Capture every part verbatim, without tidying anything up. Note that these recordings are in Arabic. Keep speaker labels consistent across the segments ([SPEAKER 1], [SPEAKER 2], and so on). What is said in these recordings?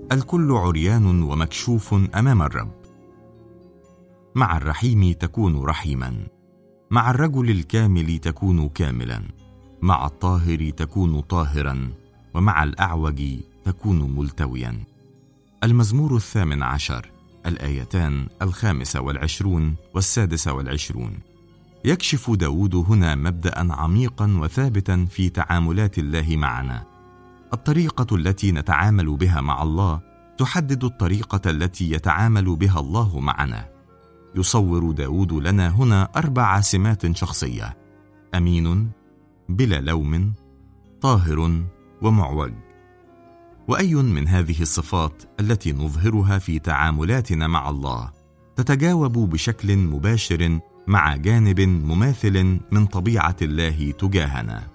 [SPEAKER 1] الكل عريان ومكشوف أمام الرب. مع الرحيم تكون رحيما، مع الرجل الكامل تكون كاملا، مع الطاهر تكون طاهرا، ومع الأعوج تكون ملتويا. المزمور الثامن عشر، الآيتان الخامسة والعشرون والسادسة والعشرون. يكشف داود هنا مبدأ عميقا وثابتا في تعاملات الله معنا. الطريقة التي نتعامل بها مع الله تحدد الطريقة التي يتعامل بها الله معنا. يصور داود لنا هنا أربع سمات شخصية: أمين، بلا لوم، طاهر، ومعوج. وأي من هذه الصفات التي نظهرها في تعاملاتنا مع الله تتجاوب بشكل مباشر مع جانب مماثل من طبيعة الله تجاهنا؟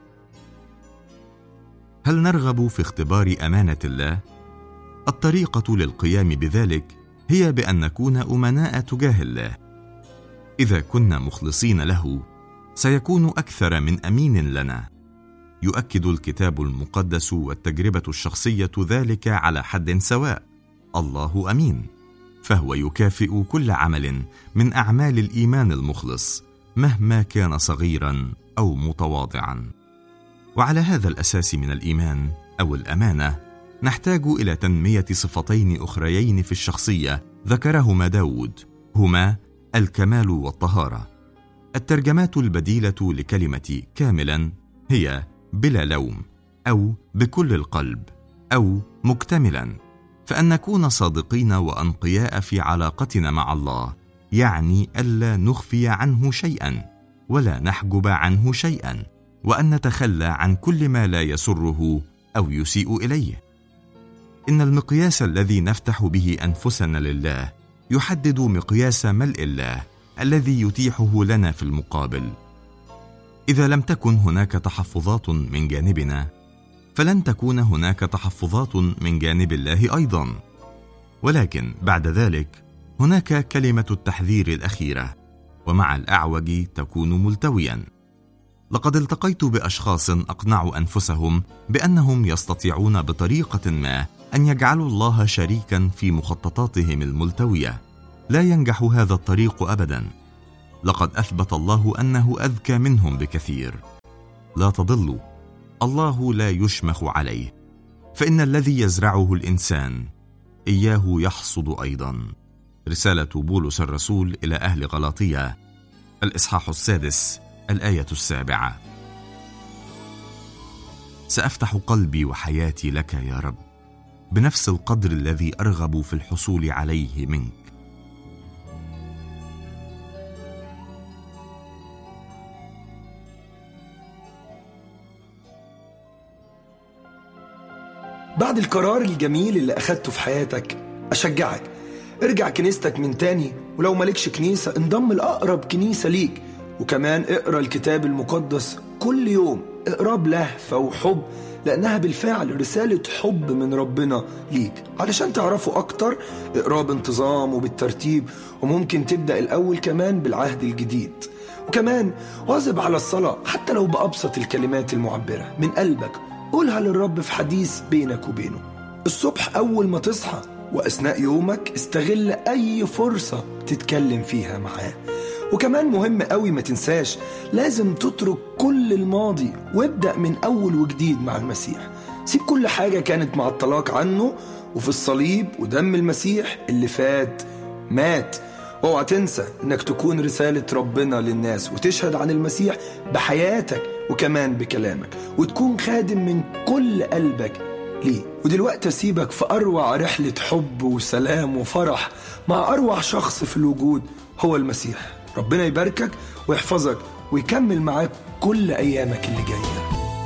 [SPEAKER 1] هل نرغب في اختبار أمانة الله؟ الطريقة للقيام بذلك هي بأن نكون أمناء تجاه الله. إذا كنا مخلصين له سيكون أكثر من أمين لنا. يؤكد الكتاب المقدس والتجربة الشخصية ذلك على حد سواء. الله أمين، فهو يكافئ كل عمل من أعمال الإيمان المخلص مهما كان صغيرا أو متواضعا. وعلى هذا الأساس من الإيمان أو الأمانة نحتاج إلى تنمية صفتين أخريين في الشخصية ذكرهما داود، هما الكمال والطهارة. الترجمات البديلة لكلمة كاملا هي بلا لوم، أو بكل القلب، أو مكتملا. فأن نكون صادقين وأنقياء في علاقتنا مع الله يعني ألا نخفي عنه شيئا ولا نحجب عنه شيئا، وأن نتخلى عن كل ما لا يسره أو يسيء إليه. إن المقياس الذي نفتح به أنفسنا لله يحدد مقياس ملء الله الذي يتيحه لنا في المقابل. إذا لم تكن هناك تحفظات من جانبنا فلن تكون هناك تحفظات من جانب الله أيضا. ولكن بعد ذلك هناك كلمة التحذير الأخيرة: ومع الأعوج تكون ملتويا. لقد التقيت بأشخاص أقنعوا أنفسهم بأنهم يستطيعون بطريقة ما أن يجعلوا الله شريكا في مخططاتهم الملتوية. لا ينجح هذا الطريق أبدا. لقد أثبت الله أنه أذكى منهم بكثير. لا تضلوا، الله لا يشمخ عليه، فإن الذي يزرعه الإنسان إياه يحصد أيضا. رسالة بولس الرسول إلى أهل غلاطية، الإصحاح السادس، الآية السابعة. سأفتح قلبي وحياتي لك يا رب بنفس القدر الذي أرغب في الحصول عليه منك.
[SPEAKER 2] بعد القرار الجميل اللي أخدته في حياتك أشجعك ارجع كنيستك من تاني، ولو مالكش كنيسة انضم لأقرب كنيسة ليك، وكمان اقرأ الكتاب المقدس كل يوم، اقرأ بلهفة وحب، لأنها بالفعل رسالة حب من ربنا ليك. علشان تعرفوا أكتر اقرأ بانتظام وبالترتيب، وممكن تبدأ الأول كمان بالعهد الجديد. وكمان واظب على الصلاة حتى لو بأبسط الكلمات المعبرة من قلبك، قولها للرب في حديث بينك وبينه. الصبح أول ما تصحى وأثناء يومك استغل أي فرصة تتكلم فيها معاه. وكمان مهم قوي ما تنساش لازم تترك كل الماضي وابدأ من أول وجديد مع المسيح. سيب كل حاجة كانت معطلاك عنه وفي الصليب ودم المسيح اللي فات مات. اوعى تنسى انك تكون رسالة ربنا للناس وتشهد عن المسيح بحياتك وكمان بكلامك، وتكون خادم من كل قلبك ليه. ودلوقتي أسيبك في أروع رحلة حب وسلام وفرح مع أروع شخص في الوجود هو المسيح. ربنا يباركك ويحفظك ويكمل معاك كل أيامك اللي جاية.